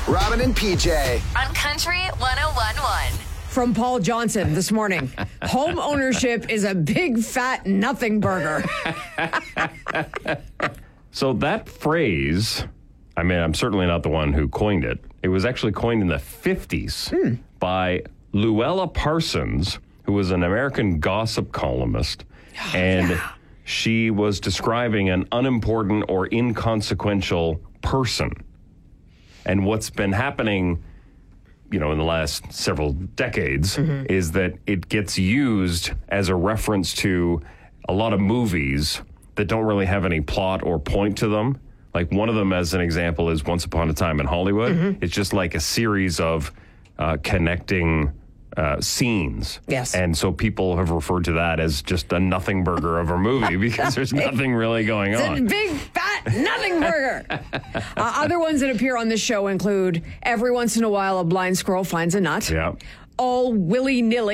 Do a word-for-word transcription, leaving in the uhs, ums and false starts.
Robin and P J. On Country one oh one point one. From Paul Johnson this morning. Home ownership is a big fat nothing burger. So that phrase, I mean, I'm certainly not the one who coined it. It was actually coined in the fifties hmm. by Luella Parsons, who was an American gossip columnist. Oh, and yeah. she was describing an unimportant or inconsequential person. And what's been happening, you know, in the last several decades mm-hmm. is that it gets used as a reference to a lot of movies that don't really have any plot or point to them. Like one of them, as an example, is Once Upon a Time in Hollywood. Mm-hmm. It's just like a series of uh, connecting uh, scenes. Yes. And so people have referred to that as just a nothing burger of a movie because there's nothing really going it's on. It's a big, fat nothing burger. uh, other ones that appear on this show include Every Once in a While a Blind Squirrel Finds a Nut. Yeah. All willy-nilly.